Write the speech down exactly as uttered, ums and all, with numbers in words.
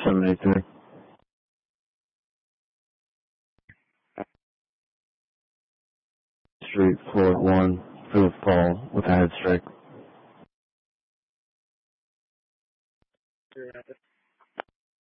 seventy-three. Street, floor one, for the fall with a head strike. Three Rapid.